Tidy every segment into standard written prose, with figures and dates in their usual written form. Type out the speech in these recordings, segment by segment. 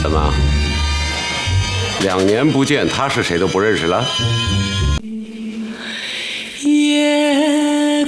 怎么，2年不见，他是谁都不认识了？ 夜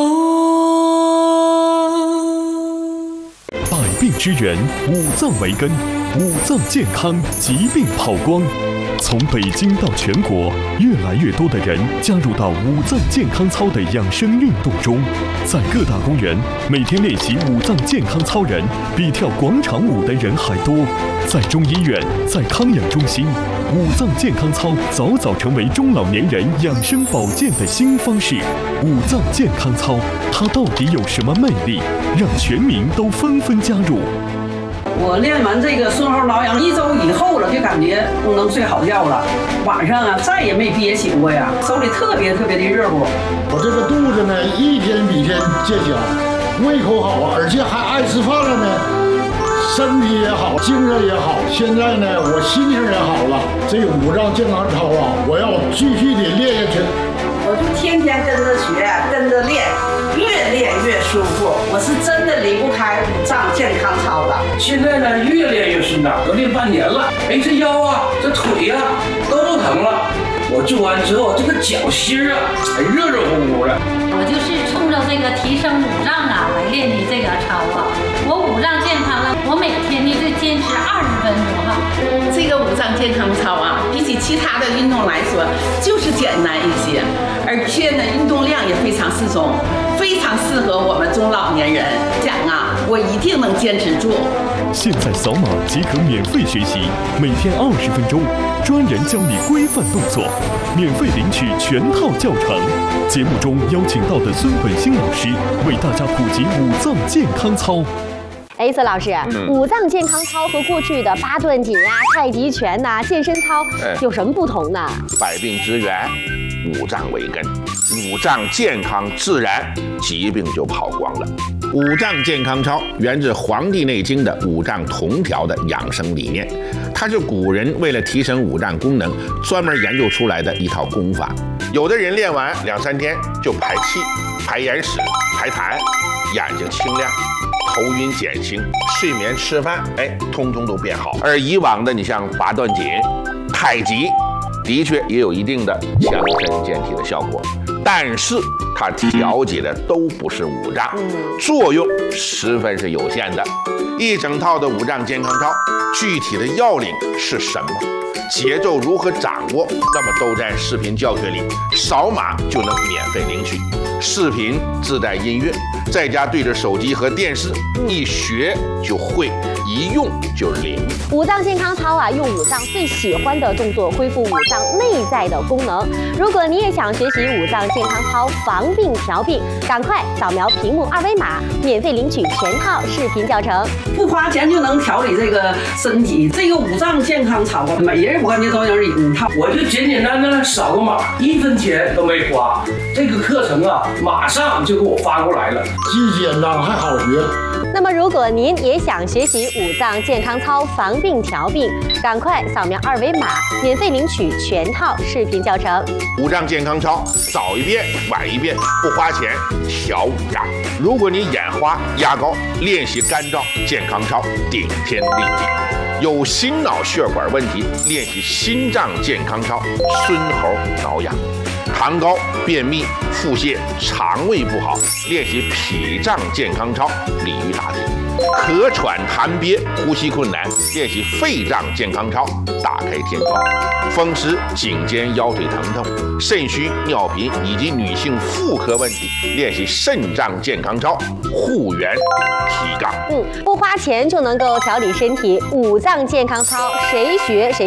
空， 百病之源，五脏为根，五脏健康，疾病跑光。从北京到全国，越来越多的人加入到五脏健康操的养生运动中。在各大公园，每天练习五脏健康操人比跳广场舞的人还多。在中医院，在康养中心，五脏健康操早早成为中老年人养生保健的新方式。五脏健康操，它到底有什么魅力，让全民都纷纷加入？ 我练完这个顺后挠痒1周以后了，就感觉能睡好觉了，晚上啊再也没憋醒过呀，手里特别的热乎。 我这个肚子呢，一天比一天见小，胃口好，而且还爱吃饭了呢，身体也好，精神也好。现在呢，我心情也好了。这五脏健康操啊，我要继续的练下去。 我就天天跟着学，跟着练，越练越舒服。我是真的离不开五脏健康操的。 现在呢，越练越顺畅，都练半年了。哎，这腰啊，这腿啊，都不疼了。我做完之后，这个脚心啊，还热乎乎的。 我就是冲着这个提升五脏啊来练的这个操啊。我五脏健康了，我每天呢就坚持20分钟哈。 这个五脏健康操啊，比起其他的运动来说，就是简单一些，而且呢，运动量也非常适中，非常适合我们中老年人。讲啊，我一定能坚持住。 现在扫码即可免费学习，每天20分钟，专人教你规范动作，免费领取全套教程。节目中邀请到的孙本兴老师为大家普及五脏健康操。 孙老师，五脏健康操和过去的八段锦啊、太极拳呐、健身操有什么不同呢？ 百病之源，五脏为根，五脏健康自然，疾病就跑光了。五脏健康操源自《黄帝内经》的五脏同调的养生理念，它是古人为了提升五脏功能专门研究出来的一套功法。有的人练完2、3天就排气、排眼屎、排痰，眼睛清亮，头晕减轻，睡眠吃饭，通通都变好。而以往的你像八段锦、太极，的确也有一定的强身健体的效果，但是它调节的都不是五脏，作用十分是有限的。一整套的五脏健康操，具体的要领是什么？节奏如何掌握？那么都在视频教学里，扫码就能免费领取。视频自带音乐，在家对着手机和电视，一学就会，一用就灵。 五脏健康操啊，用五脏最喜欢的动作恢复五脏内在的功能。如果你也想学习五脏健康操防病调病，赶快扫描屏幕2维码，免费领取全套视频教程， 不花钱就能调理这个身体。这个五脏健康操啊，每人我感觉都能领一套。 我就简简单单扫个码，1分钱都没花。这个课程啊，马上就给我发过来了， 既简单还好学。 那么，如果您也想学习五脏健康操防病调病，赶快扫描2维码，免费领取全套视频教程。 五脏健康操，早一遍晚一遍，不花钱调五脏。如果你眼花压高，练习干燥健康操，顶天立地。有心脑血管问题，练习心脏健康操，孙猴挠痒。糖高、便秘、腹泻、肠胃不好，练习脾脏健康操，鲤鱼打挺；咳喘痰憋、呼吸困难，练习肺脏健康操，打开天窗；风湿、颈肩、腰腿疼痛、肾虚、尿频以及女性妇科问题，练习肾脏健康操，护元提杠。 不花钱就能够调理身体，五脏健康操谁学谁